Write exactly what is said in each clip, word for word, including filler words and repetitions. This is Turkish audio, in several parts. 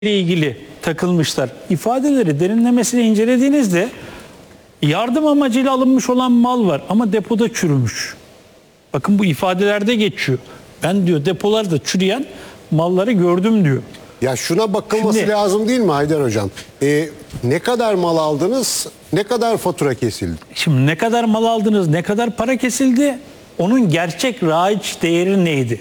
ile ilgili takılmışlar. İfadeleri derinlemesine incelediğinizde yardım amacıyla alınmış olan mal var ama depoda çürümüş. Bakın bu ifadelerde geçiyor. Ben diyor depolarda çürüyen malları gördüm diyor. Ya şuna bakılması Şimdi, lazım değil mi Haydar Hocam? Ee, ne kadar mal aldınız, ne kadar fatura kesildi? Şimdi ne kadar mal aldınız, ne kadar para kesildi, onun gerçek raiç değeri neydi?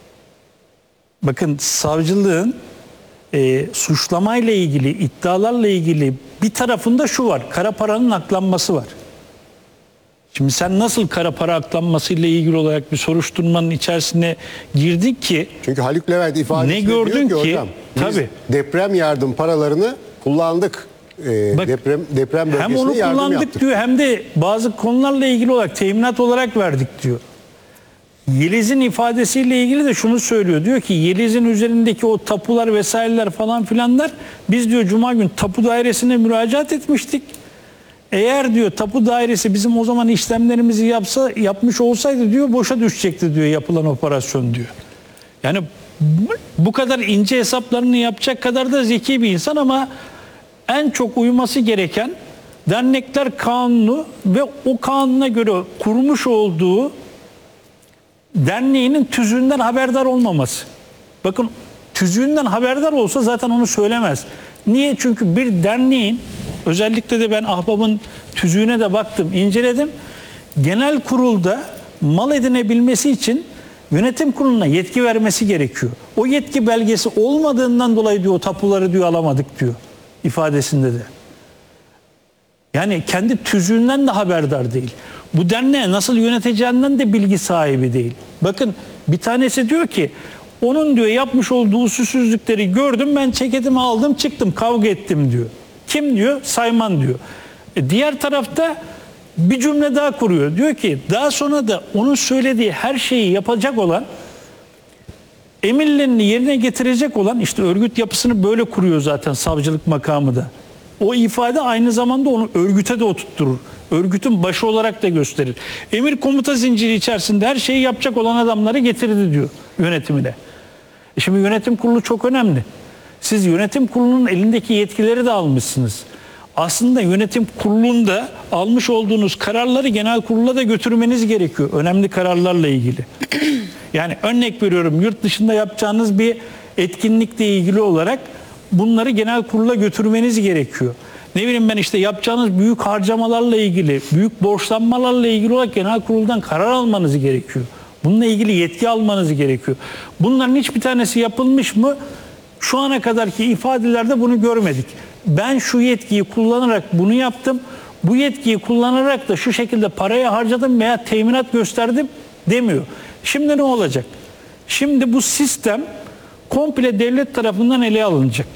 Bakın savcılığın e, suçlamayla ilgili, iddialarla ilgili bir tarafında şu var, kara paranın aklanması var. Şimdi sen nasıl kara para aklanmasıyla ilgili olarak bir soruşturmanın içerisine girdik ki? Çünkü Haluk Levent ifadesinde ne gördün diyor ki, ki hocam, biz tabii deprem yardım paralarını kullandık. Ee, Bak, deprem deprem bölgesine hem onu yardım kullandık yaptık diyor hem de bazı konularla ilgili olarak teminat olarak verdik diyor. Yeliz'in ifadesiyle ilgili de şunu söylüyor. Diyor ki Yeliz'in üzerindeki o tapular vesaireler falan filanlar biz diyor Cuma gün tapu dairesine müracaat etmiştik. Eğer diyor tapu dairesi bizim o zaman işlemlerimizi yapsa yapmış olsaydı diyor boşa düşecekti diyor yapılan operasyon diyor. Yani bu, bu kadar ince hesaplarını yapacak kadar da zeki bir insan ama en çok uyması gereken dernekler kanunu ve o kanuna göre kurmuş olduğu derneğinin tüzüğünden haberdar olmaması. Bakın tüzüğünden haberdar olsa zaten onu söylemez. Niye? Çünkü bir derneğin, özellikle de ben Ahbap'ın tüzüğüne de baktım, inceledim. Genel kurulda mal edinebilmesi için yönetim kuruluna yetki vermesi gerekiyor. O yetki belgesi olmadığından dolayı diyor o tapuları diyor alamadık diyor ifadesinde de. Yani kendi tüzüğünden de haberdar değil. Bu derneği nasıl yöneteceğinden de bilgi sahibi değil. Bakın bir tanesi diyor ki onun diyor yapmış olduğu usulsüzlükleri gördüm, ben ceketimi aldım çıktım kavga ettim diyor. Kim diyor? Sayman diyor. E diğer tarafta bir cümle daha kuruyor. Diyor ki daha sonra da onun söylediği her şeyi yapacak olan, emirlerini yerine getirecek olan, işte örgüt yapısını böyle kuruyor zaten savcılık makamı da. O ifade aynı zamanda onu örgüte de oturtturur. Örgütün başı olarak da gösterir. Emir komuta zinciri içerisinde her şeyi yapacak olan adamları getirdi diyor yönetimine. E şimdi yönetim kurulu çok önemli. Siz yönetim kurulunun elindeki yetkileri de almışsınız. Aslında yönetim kurulunda almış olduğunuz kararları genel kurula da götürmeniz gerekiyor. Önemli kararlarla ilgili. Yani örnek veriyorum, yurt dışında yapacağınız bir etkinlikle ilgili olarak bunları genel kurula götürmeniz gerekiyor. Ne bileyim ben işte yapacağınız büyük harcamalarla ilgili, büyük borçlanmalarla ilgili olarak genel kuruldan karar almanız gerekiyor. Bununla ilgili yetki almanız gerekiyor. Bunların hiçbir tanesi yapılmış mı? Şu ana kadarki ifadelerde bunu görmedik. Ben şu yetkiyi kullanarak bunu yaptım, bu yetkiyi kullanarak da şu şekilde parayı harcadım veya teminat gösterdim demiyor. Şimdi ne olacak? Şimdi bu sistem komple devlet tarafından ele alınacak.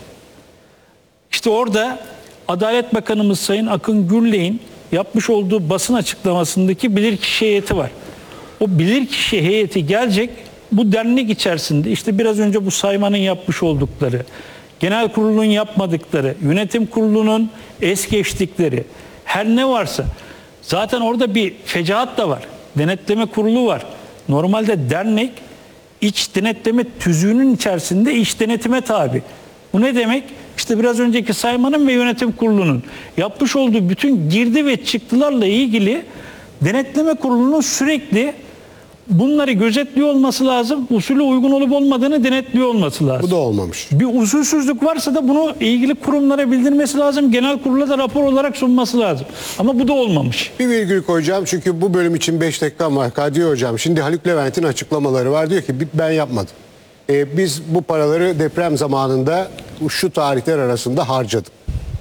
İşte orada Adalet Bakanımız Sayın Akın Gürley'in yapmış olduğu basın açıklamasındaki bilirkişi heyeti var. O bilirkişi heyeti gelecek, bu dernek içerisinde işte biraz önce bu saymanın yapmış oldukları, genel kurulun yapmadıkları, yönetim kurulunun es geçtikleri, her ne varsa zaten orada bir fecaat da var. Denetleme kurulu var. Normalde dernek iç denetleme tüzüğünün içerisinde iç denetime tabi. Bu ne demek? İşte biraz önceki saymanın ve yönetim kurulunun yapmış olduğu bütün girdi ve çıktılarla ilgili denetleme kurulunun sürekli bunları gözetliyor olması lazım. Usulü uygun olup olmadığını denetliyor olması lazım. Bu da olmamış. Bir usulsüzlük varsa da bunu ilgili kurumlara bildirmesi lazım. Genel kurula da rapor olarak sunması lazım. Ama bu da olmamış. Bir virgül koyacağım çünkü bu bölüm için beş dakika var. Kadir Hocam, şimdi Haluk Levent'in açıklamaları var. Diyor ki ben yapmadım. Ee, biz bu paraları deprem zamanında şu tarihler arasında harcadık.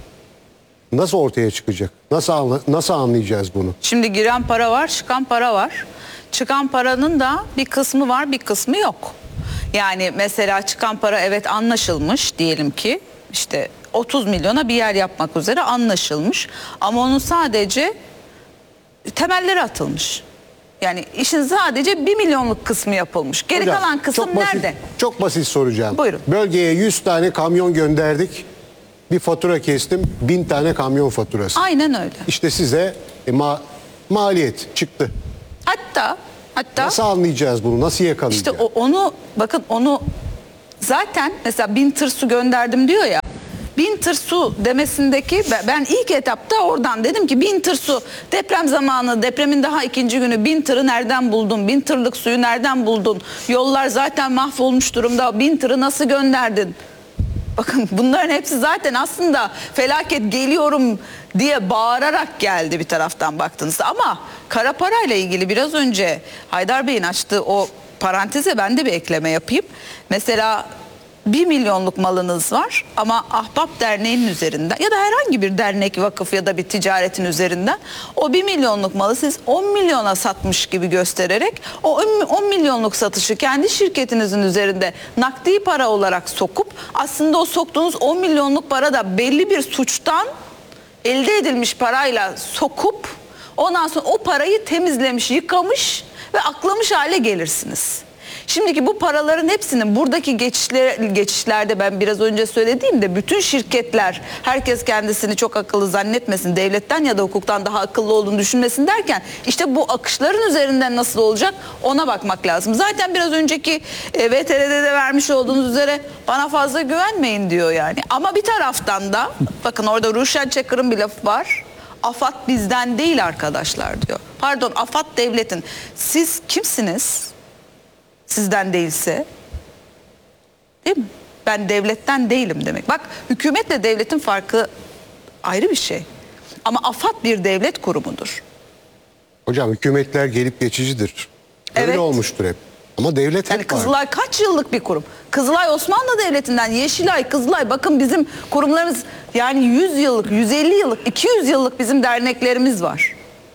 Nasıl ortaya çıkacak? Nasıl anla, nasıl anlayacağız bunu? Şimdi giren para var, çıkan para var. Çıkan paranın da bir kısmı var, bir kısmı yok. Yani mesela çıkan para evet anlaşılmış diyelim ki işte otuz milyona bir yer yapmak üzere anlaşılmış. Ama onun sadece temelleri atılmış. Yani işin sadece bir milyonluk kısmı yapılmış. Geri Hocam, kalan kısım çok basit, nerede? Çok basit soracağım. Buyurun. Bölgeye yüz tane kamyon gönderdik. Bir fatura kestim. bin tane kamyon faturası. Aynen öyle. İşte size e, ma maliyet çıktı. Hatta hatta Nasıl anlayacağız bunu? Nasıl yakalayacağız? işte o, onu bakın onu zaten mesela bin tır su gönderdim diyor ya. Bin tır su demesindeki ben ilk etapta oradan dedim ki bin tır su deprem zamanı, depremin daha ikinci günü bin tırı nereden buldun? Bin tırlık suyu nereden buldun? Yollar zaten mahvolmuş durumda. Bin tırı nasıl gönderdin? Bakın bunların hepsi zaten aslında felaket geliyorum diye bağırarak geldi bir taraftan baktığınızda. Ama kara parayla ilgili biraz önce Haydar Bey'in açtığı o paranteze ben de bir ekleme yapayım. Mesela bir milyonluk malınız var ama Ahbap Derneği'nin üzerinden ya da herhangi bir dernek, vakıf ya da bir ticaretin üzerinden o bir milyonluk malı siz on milyona satmış gibi göstererek o on milyonluk satışı kendi şirketinizin üzerinde nakdi para olarak sokup aslında o soktuğunuz on milyonluk para da belli bir suçtan elde edilmiş parayla sokup ondan sonra o parayı temizlemiş, yıkamış ve aklamış hale gelirsiniz. Şimdiki bu paraların hepsinin buradaki geçişler, geçişlerde ben biraz önce söylediğimde bütün şirketler herkes kendisini çok akıllı zannetmesin, devletten ya da hukuktan daha akıllı olduğunu düşünmesin derken işte bu akışların üzerinden nasıl olacak ona bakmak lazım. Zaten biraz önceki e, V T R'de de vermiş olduğunuz üzere bana fazla güvenmeyin diyor yani. Ama bir taraftan da bakın orada Ruşen Çakır'ın bir lafı var. AFAD bizden değil arkadaşlar diyor. Pardon, AFAD devletin. Siz kimsiniz? Sizden değilse, değil mi? Ben devletten değilim demek. Bak hükümetle devletin farkı ayrı bir şey. Ama AFAD bir devlet kurumudur. Hocam hükümetler gelip geçicidir. Öyle Evet. olmuştur hep. Ama devlet Yani hep var. Kızılay kaç yıllık bir kurum? Kızılay Osmanlı Devleti'nden, Yeşilay, Kızılay, bakın bizim kurumlarımız yani yüz yıllık, yüz elli yıllık, iki yüz yıllık bizim derneklerimiz var.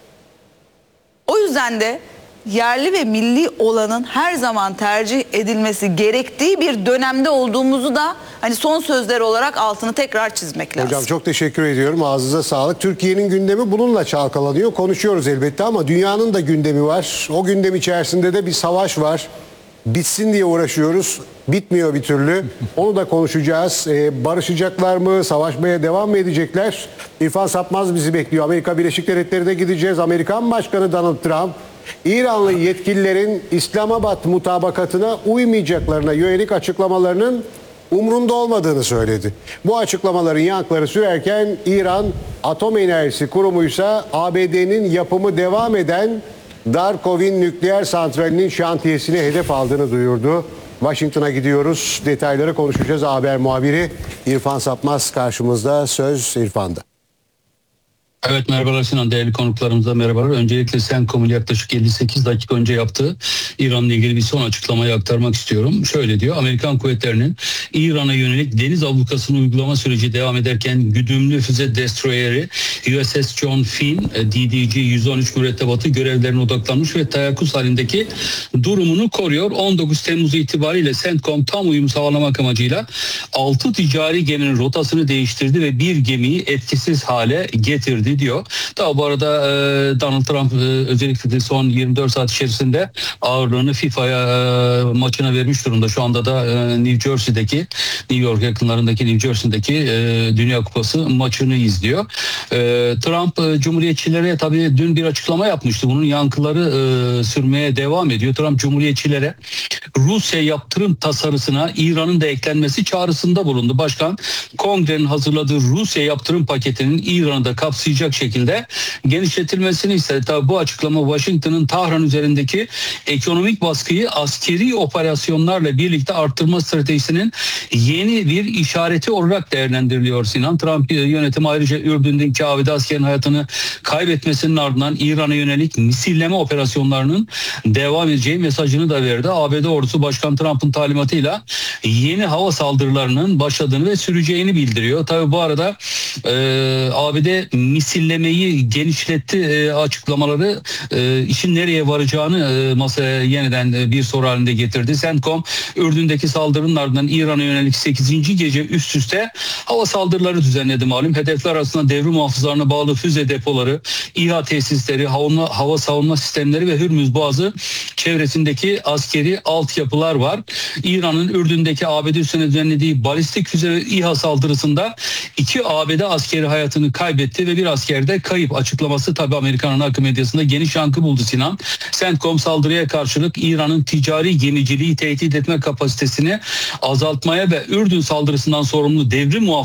O yüzden de yerli ve milli olanın her zaman tercih edilmesi gerektiği bir dönemde olduğumuzu da hani son sözler olarak altını tekrar çizmek lazım. Hocam çok teşekkür ediyorum. Ağzınıza sağlık. Türkiye'nin gündemi bununla çalkalanıyor. Konuşuyoruz elbette ama dünyanın da gündemi var. O gündem içerisinde de bir savaş var. Bitsin diye uğraşıyoruz. Bitmiyor bir türlü. Onu da konuşacağız. Ee, barışacaklar mı? Savaşmaya devam mı edecekler? İrfan Sapmaz bizi bekliyor. Amerika Birleşik Devletleri'ne gideceğiz. Amerikan Başkanı Donald Trump, İranlı yetkililerin İslamabad mutabakatına uymayacaklarına yönelik açıklamalarının umrunda olmadığını söyledi. Bu açıklamaların yankıları sürerken İran Atom Enerjisi Kurumu'ysa A B D'nin yapımı devam eden Darkovin nükleer santralinin şantiyesine hedef aldığını duyurdu. Washington'a gidiyoruz. Detayları konuşacağız. Haber muhabiri İrfan Sapmaz karşımızda. Söz İrfan'da. Evet, merhabalar Sinan, değerli konuklarımıza merhabalar. Öncelikle Senkom'un yaklaşık elli sekiz dakika önce yaptığı İran'la ilgili bir son açıklamayı aktarmak istiyorum. Şöyle diyor: Amerikan kuvvetlerinin İran'a yönelik deniz ablukasını uygulama süreci devam ederken güdümlü füze destroyeri U S S John Finn D D G yüz on üç mürettebatı görevlerine odaklanmış ve teyakkuz halindeki durumunu koruyor. on dokuz Temmuz itibariyle Senkom tam uyum sağlamak amacıyla altı ticari geminin rotasını değiştirdi ve bir gemiyi etkisiz hale getirdi diyor. Daha bu arada e, Donald Trump e, özellikle de son yirmi dört saat içerisinde ağırlığını FIFA'ya e, maçına vermiş durumda. Şu anda da e, New Jersey'deki, New York yakınlarındaki New Jersey'deki e, Dünya Kupası maçını izliyor. E, Trump e, Cumhuriyetçilere tabii dün bir açıklama yapmıştı. Bunun yankıları e, sürmeye devam ediyor. Trump Cumhuriyetçilere Rusya yaptırım tasarısına İran'ın da eklenmesi çağrısında bulundu. Başkan, Kongre'nin hazırladığı Rusya yaptırım paketinin İran'ı da kapsayacak şekilde genişletilmesini istedi. Tabii bu açıklama Washington'ın Tahran üzerindeki ekonomik baskıyı askeri operasyonlarla birlikte arttırma stratejisinin yeni bir işareti olarak değerlendiriliyor Sinan. Trump yönetimi ayrıca Ürdün'deki Avide askerin hayatını kaybetmesinin ardından İran'a yönelik misilleme operasyonlarının devam edeceği mesajını da verdi. A B D ordusu Başkan Trump'ın talimatıyla yeni hava saldırılarının başladığını ve süreceğini bildiriyor. Tabii bu arada e, A B D misillemeyi genişletti e, açıklamaları e, işin nereye varacağını e, masaya yeniden e, bir soru halinde getirdi. Centcom, Ürdün'deki saldırının ardından İran'a yönelik sekizinci gece üst üste hava saldırıları düzenledi malum. Hedefler arasında devrim muhafızlarına bağlı füze depoları, İHA tesisleri, hava, hava savunma sistemleri ve Hürmüz Boğazı çevresindeki askeri altyapılar var. İran'ın Ürdün'deki A B D üstüne düzenlediği balistik füze ve İHA saldırısında iki A B D askeri hayatını kaybetti ve bir asker de kayıp. deyip açıklaması tabii Amerikan ana akım medyasında geniş yankı buldu Sinan. CENTCOM saldırıya karşılık İran'ın ticari gemiciliği tehdit etme kapasitesini azaltmaya ve Ürdün saldırısından sorumlu devrim muhafızı